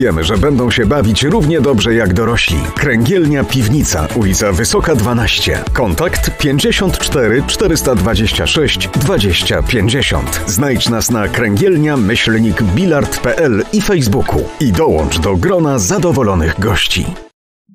Wiemy, że będą się bawić równie dobrze jak dorośli. Kręgielnia Piwnica, ulica Wysoka 12. Kontakt 54 426 20 50. Znajdź nas na kręgielnia-bilard.pl i Facebooku i dołącz do grona zadowolonych gości.